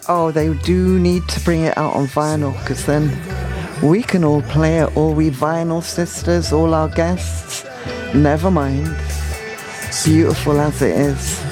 Oh, they do need to bring it out on vinyl, because then we can all play it, all we vinyl sisters, all our guests. Never mind. Beautiful as it is.